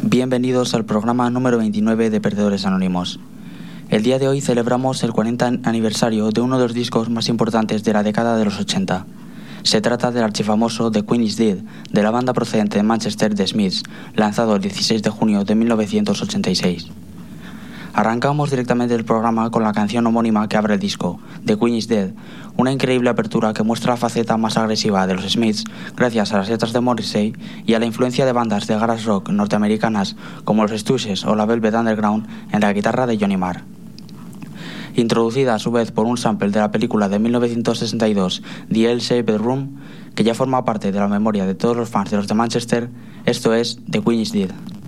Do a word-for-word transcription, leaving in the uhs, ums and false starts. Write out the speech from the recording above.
Bienvenidos al programa número veintinueve de Perdedores Anónimos. El día de hoy celebramos el cuarenta aniversario de uno de los discos más importantes de la década de los ochenta. Se trata del archifamoso The Queen is Dead, de la banda procedente de Manchester The Smiths, lanzado el dieciséis de junio de mil novecientos ochenta y seis. Arrancamos directamente el programa con la canción homónima que abre el disco, The Queen is Dead, una increíble apertura que muestra la faceta más agresiva de los Smiths gracias a las letras de Morrissey y a la influencia de bandas de garage rock norteamericanas como los Stooges o la Velvet Underground en la guitarra de Johnny Marr. Introducida a su vez por un sample de la película de mil novecientos sesenta y dos The L-Shaped Room, que ya forma parte de la memoria de todos los fans de los de Manchester, esto es The Queen is Dead.